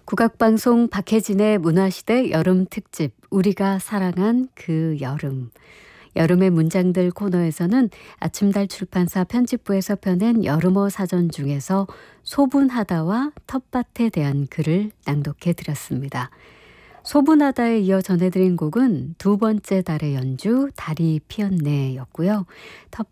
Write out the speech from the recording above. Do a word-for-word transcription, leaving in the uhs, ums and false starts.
국악방송 박혜진의 문화시대 여름특집 우리가 사랑한 그 여름. 여름의 문장들 코너에서는 아침달 출판사 편집부에서 펴낸 여름어 사전 중에서 소분하다와 텃밭에 대한 글을 낭독해 드렸습니다. 소분하다에 이어 전해드린 곡은 두 번째 달의 연주 달이 피었네 였고요.